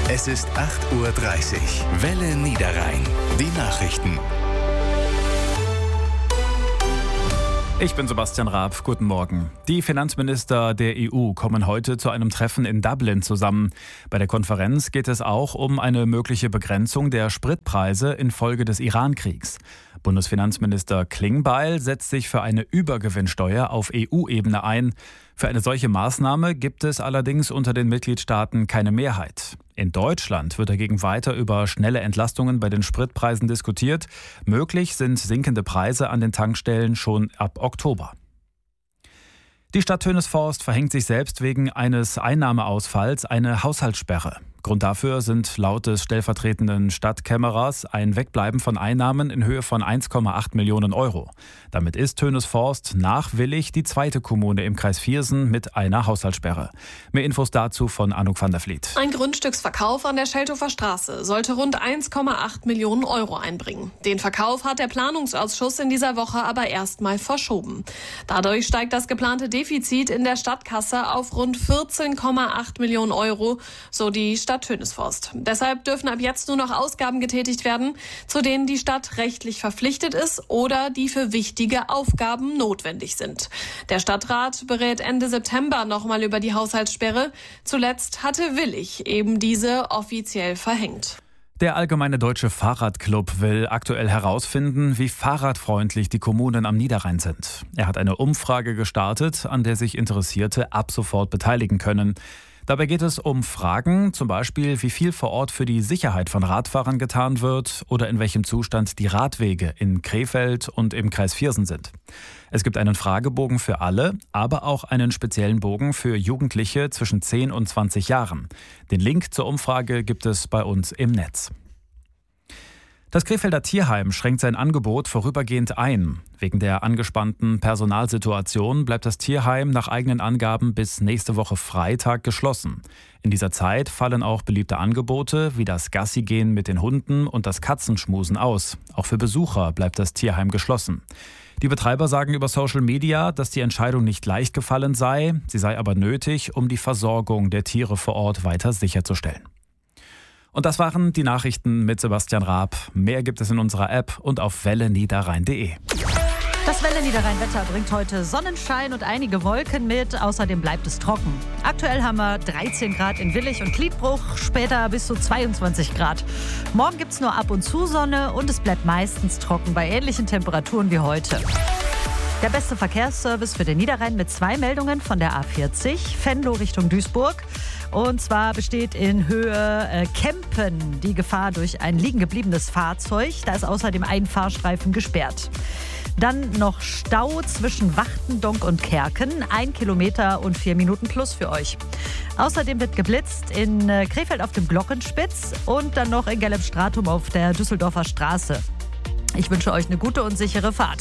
Es ist 8:30 Uhr. Welle Niederrhein. Die Nachrichten. Ich bin Sebastian Raab. Guten Morgen. Die Finanzminister der EU kommen heute zu einem Treffen in Dublin zusammen. Bei der Konferenz geht es auch um eine mögliche Begrenzung der Spritpreise infolge des Iran-Kriegs. Bundesfinanzminister Klingbeil setzt sich für eine Übergewinnsteuer auf EU-Ebene ein. Für eine solche Maßnahme gibt es allerdings unter den Mitgliedstaaten keine Mehrheit. In Deutschland wird dagegen weiter über schnelle Entlastungen bei den Spritpreisen diskutiert. Möglich sind sinkende Preise an den Tankstellen schon ab Oktober. Die Stadt Tönesforst verhängt sich selbst wegen eines Einnahmeausfalls eine Haushaltssperre. Grund dafür sind laut des stellvertretenden Stadtkämmerers ein Wegbleiben von Einnahmen in Höhe von 1,8 Millionen Euro. Damit ist Tönesforst nach Willich die zweite Kommune im Kreis Viersen mit einer Haushaltssperre. Mehr Infos dazu von Anouk van der Vliet. Ein Grundstücksverkauf an der Schelthofer Straße sollte rund 1,8 Millionen Euro einbringen. Den Verkauf hat der Planungsausschuss in dieser Woche aber erstmal verschoben. Dadurch steigt das geplante Defizit in der Stadtkasse auf rund 14,8 Millionen Euro, so die Stadt Tönesforst. Deshalb dürfen ab jetzt nur noch Ausgaben getätigt werden, zu denen die Stadt rechtlich verpflichtet ist oder die für wichtige Aufgaben notwendig sind. Der Stadtrat berät Ende September nochmal über die Haushaltssperre. Zuletzt hatte Willich eben diese offiziell verhängt. Der Allgemeine Deutsche Fahrradclub will aktuell herausfinden, wie fahrradfreundlich die Kommunen am Niederrhein sind. Er hat eine Umfrage gestartet, an der sich Interessierte ab sofort beteiligen können. Dabei geht es um Fragen, zum Beispiel, wie viel vor Ort für die Sicherheit von Radfahrern getan wird oder in welchem Zustand die Radwege in Krefeld und im Kreis Viersen sind. Es gibt einen Fragebogen für alle, aber auch einen speziellen Bogen für Jugendliche zwischen 10 und 20 Jahren. Den Link zur Umfrage gibt es bei uns im Netz. Das Krefelder Tierheim schränkt sein Angebot vorübergehend ein. Wegen der angespannten Personalsituation bleibt das Tierheim nach eigenen Angaben bis nächste Woche Freitag geschlossen. In dieser Zeit fallen auch beliebte Angebote wie das Gassigehen mit den Hunden und das Katzenschmusen aus. Auch für Besucher bleibt das Tierheim geschlossen. Die Betreiber sagen über Social Media, dass die Entscheidung nicht leicht gefallen sei. Sie sei aber nötig, um die Versorgung der Tiere vor Ort weiter sicherzustellen. Und das waren die Nachrichten mit Sebastian Raab. Mehr gibt es in unserer App und auf welleniederrhein.de. Das Welle Niederrhein-Wetter bringt heute Sonnenschein und einige Wolken mit. Außerdem bleibt es trocken. Aktuell haben wir 13 Grad in Willich und Klietbruch, später bis zu 22 Grad. Morgen gibt es nur ab und zu Sonne und es bleibt meistens trocken bei ähnlichen Temperaturen wie heute. Der beste Verkehrsservice für den Niederrhein mit 2 Meldungen von der A40, Venlo Richtung Duisburg. Und zwar besteht in Höhe Kempen die Gefahr durch ein liegen gebliebenes Fahrzeug. Da ist außerdem ein Fahrstreifen gesperrt. Dann noch Stau zwischen Wachtendonk und Kerken. 1 Kilometer und 4 Minuten plus für euch. Außerdem wird geblitzt in Krefeld auf dem Glockenspitz und dann noch in Gelbstratum auf der Düsseldorfer Straße. Ich wünsche euch eine gute und sichere Fahrt.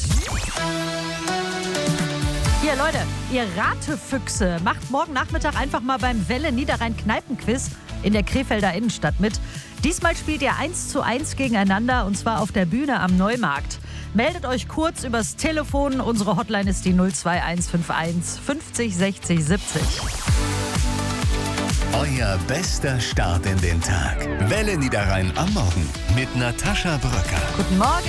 Hier Leute, ihr Ratefüchse, macht morgen Nachmittag einfach mal beim Welle Niederrhein Kneipenquiz in der Krefelder Innenstadt mit. Diesmal spielt ihr 1:1 gegeneinander und zwar auf der Bühne am Neumarkt. Meldet euch kurz übers Telefon, unsere Hotline ist die 02151 50 60 70. Euer bester Start in den Tag. Welle Niederrhein am Morgen mit Natascha Bröcker. Guten Morgen.